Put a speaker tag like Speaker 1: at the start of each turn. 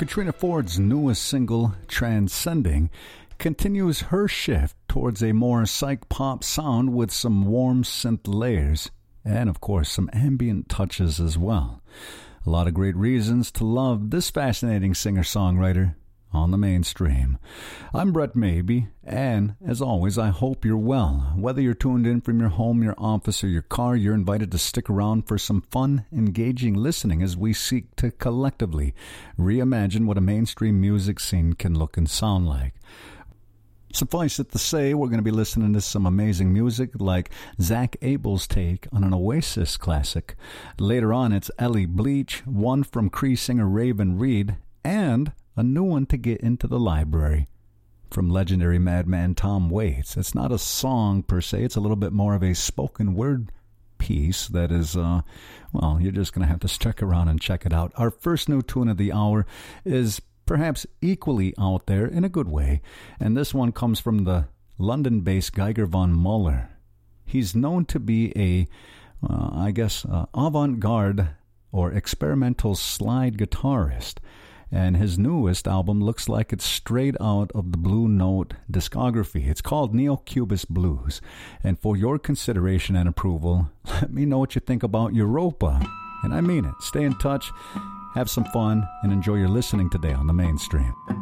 Speaker 1: Katrina Ford's newest single, Transcending, continues her shift towards a more psych pop sound with some warm synth layers, and of course some ambient touches as well. A lot of great reasons to love this fascinating singer-songwriter on the mainstream. I'm Brett Maybe, and as always, I hope you're well. Whether you're tuned in from your home, your office, or your car, you're invited to stick around for some fun, engaging listening as we seek to collectively reimagine what a mainstream music scene can look and sound like. Suffice it to say, we're going to be listening to some amazing music like Zach Abel's take on an Oasis classic. Later on, it's Ellie Bleach, one from Cree singer Raven Reed, and a new one to get into the library from legendary madman Tom Waits. It's not a song per se, it's a little bit more of a spoken word piece that is, well, you're just going to have to stick around and check it out. Our first new tune of the hour is perhaps equally out there in a good way, and this one comes from the London-based Geiger von Muller. He's known to be a, avant-garde or experimental slide guitarist, and his newest album looks like it's straight out of the Blue Note discography. It's called Neo-Cubist Blues. And for your consideration and approval, let me know what you think about Europa. And I mean it. Stay in touch, have some fun, and enjoy your listening today on the mainstream.